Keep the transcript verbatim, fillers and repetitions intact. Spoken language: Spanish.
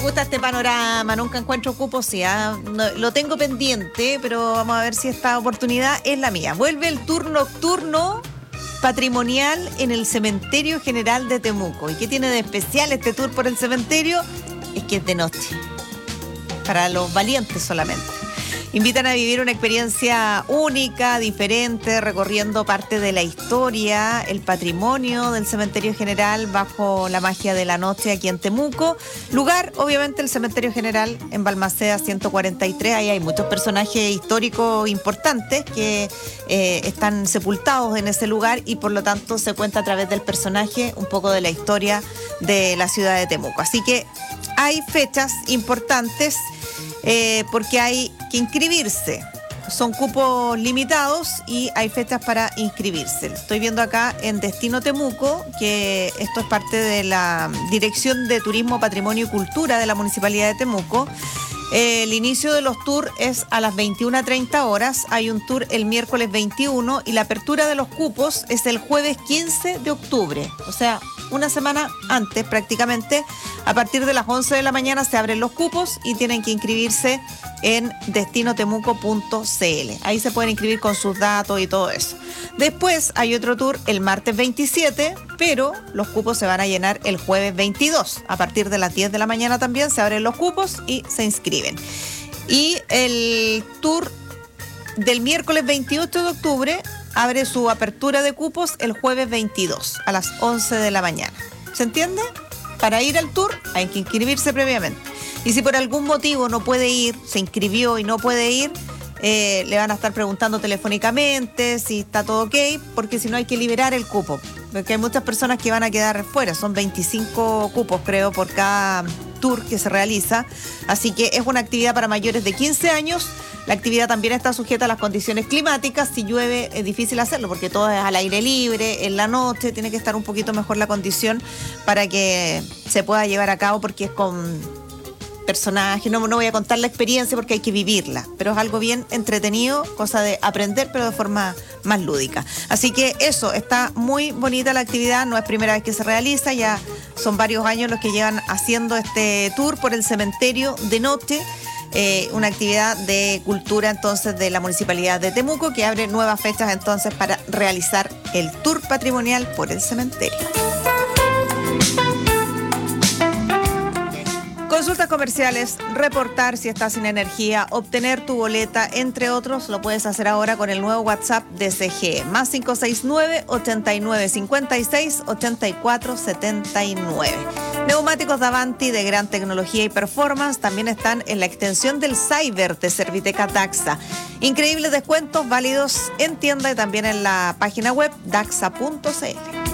Me gusta este panorama, nunca encuentro cupos, sí, ¿ah? No, lo tengo pendiente, pero vamos a ver si esta oportunidad es la mía. Vuelve el tour nocturno patrimonial en el Cementerio General de Temuco. ¿Y qué tiene de especial este tour por el cementerio? Es que es de noche, para los valientes solamente. Invitan a vivir una experiencia única, diferente, recorriendo parte de la historia, el patrimonio del Cementerio General bajo la magia de la noche aquí en Temuco. Lugar, obviamente, el Cementerio General en Balmaceda ciento cuarenta y tres. Ahí hay muchos personajes históricos importantes que eh, están sepultados en ese lugar y por lo tanto se cuenta a través del personaje un poco de la historia de la ciudad de Temuco. Así que hay fechas importantes. Eh, porque hay que inscribirse. Son cupos limitados y hay fechas para inscribirse. Estoy viendo acá en Destino Temuco que esto es parte de la Dirección de Turismo, Patrimonio y Cultura de la Municipalidad de Temuco. Eh, el inicio de los tours es a las veintiuna treinta horas. Hay un tour el miércoles veintiuno y la apertura de los cupos es el jueves quince de octubre. O sea, una semana antes prácticamente. A partir de las once de la mañana se abren los cupos y tienen que inscribirse en destino temuco punto c l. Ahí se pueden inscribir con sus datos y todo eso. Después hay otro tour el martes veintisiete, pero los cupos se van a llenar el jueves veintidós. A partir de las diez de la mañana también se abren los cupos y se inscriben. Y el tour del miércoles veintiocho de octubre abre su apertura de cupos el jueves veintidós a las once de la mañana. ¿Se entiende? Para ir al tour hay que inscribirse previamente. Y si por algún motivo no puede ir, se inscribió y no puede ir, eh, le van a estar preguntando telefónicamente si está todo ok, porque si no hay que liberar el cupo. Porque hay muchas personas que van a quedar fuera. Son veinticinco cupos, creo, por cada tour que se realiza. Así que es una actividad para mayores de quince años. La actividad también está sujeta a las condiciones climáticas. Si llueve es difícil hacerlo porque todo es al aire libre, en la noche. Tiene que estar un poquito mejor la condición para que se pueda llevar a cabo porque es con personajes. No, no voy a contar la experiencia porque hay que vivirla, pero es algo bien entretenido, cosa de aprender, pero de forma más lúdica. Así que eso, está muy bonita la actividad. No es primera vez que se realiza, ya son varios años los que llevan haciendo este tour por el cementerio de noche. Eh, una actividad de cultura entonces de la Municipalidad de Temuco que abre nuevas fechas entonces para realizar el tour patrimonial por el cementerio. Consultas comerciales, reportar si estás sin energía, obtener tu boleta, entre otros, lo puedes hacer ahora con el nuevo WhatsApp de C G E, más cinco seis nueve, ochenta y nueve cincuenta y seis, ochenta y cuatro setenta y nueve. Neumáticos Davanti de gran tecnología y performance también están en la extensión del Cyber de Serviteca Daxa. Increíbles descuentos válidos en tienda y también en la página web daxa punto c l.